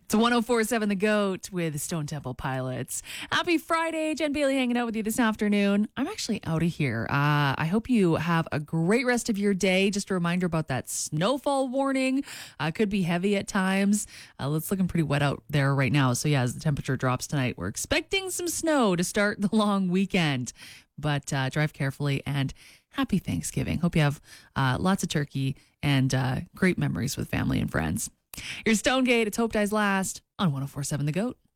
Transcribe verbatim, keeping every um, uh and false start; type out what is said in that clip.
It's one oh four point seven The Goat with Stone Temple Pilots. Happy Friday. Jen Bailey hanging out with you this afternoon. I'm actually out of here. Uh, I hope you have a great rest of your day. Just a reminder about that snowfall warning. Uh, could be heavy at times. Uh, it's looking pretty wet out there right now. So yeah, as the temperature drops tonight, we're expecting some snow to start the long weekend. But uh, drive carefully and happy Thanksgiving. Hope you have uh, lots of turkey and uh, great memories with family and friends. Your Stonegate, it's Hope Dies Last on one oh four point seven The Goat.